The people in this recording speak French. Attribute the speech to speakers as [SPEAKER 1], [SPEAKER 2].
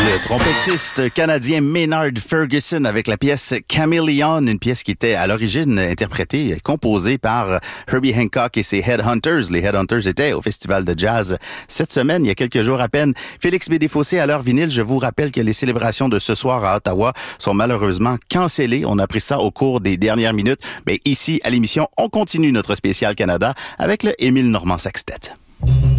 [SPEAKER 1] Le trompettiste canadien Maynard Ferguson avec la pièce Chameleon, une pièce qui était à l'origine interprétée et composée par Herbie Hancock et ses Headhunters. Les Headhunters étaient au Festival de Jazz cette semaine, il y a quelques jours à peine. Félix Bédéfossé à l'heure vinyle, je vous rappelle que les célébrations de ce soir à Ottawa sont malheureusement cancellées. On a appris ça au cours des dernières minutes, mais ici à l'émission, on continue notre spécial Canada avec le Émile Normand Sextet.